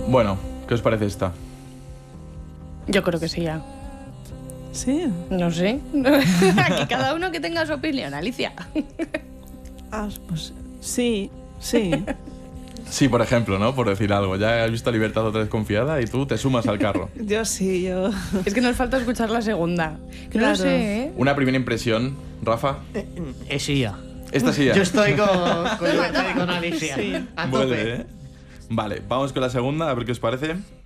Bueno, ¿qué os parece esta? Yo creo que sí, ya. ¿Sí? No sé. Aquí cada uno que tenga su opinión, Alicia. Ah, pues sí. Sí, por ejemplo, ¿no? Por decir algo. Ya has visto a Libertad otra vez confiada y tú te sumas al carro. Yo. Es que nos falta escuchar la segunda. Que no Claro. sé, ¿eh? Una primera impresión, Rafa. Sí, ya. Esta sí ya. Yo estoy con Libertad y con Alicia. Sí. A tope. Vuelve, ¿eh? Vale, vamos con la segunda, a ver qué os parece.